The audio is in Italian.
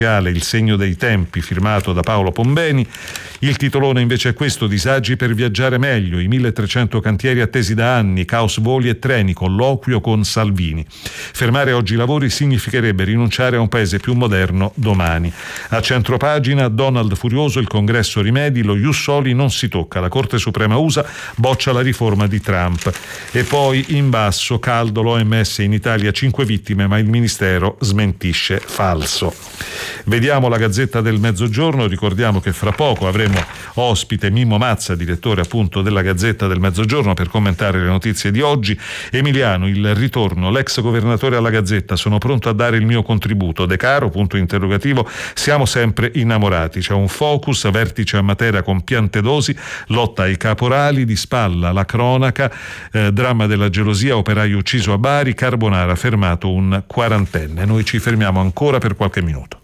Il segno dei tempi, firmato da Paolo Pombeni. Il titolone invece è questo: disagi per viaggiare meglio, i 1300 cantieri attesi da anni, caos voli e treni, colloquio con Salvini. Fermare oggi i lavori significherebbe rinunciare a un paese più moderno domani. A centropagina, Donald furioso, il congresso rimedi, lo ius soli non si tocca, la Corte Suprema USA boccia la riforma di Trump. E poi in basso, caldo, l'OMS in Italia 5 vittime, ma il ministero smentisce, falso. Vediamo la Gazzetta del Mezzogiorno. Ricordiamo che fra poco avremo ospite Mimmo Mazza, direttore appunto della Gazzetta del Mezzogiorno, per commentare le notizie di oggi. Emiliano, il ritorno, l'ex governatore alla Gazzetta, sono pronto a dare il mio contributo. De Caro, punto interrogativo, siamo sempre innamorati. C'è un focus, vertice a Matera con Piantedosi, lotta ai caporali, di spalla la cronaca, dramma della gelosia, operaio ucciso a Bari, Carbonara fermato un quarantenne. Noi ci fermiamo ancora per qualche minuto.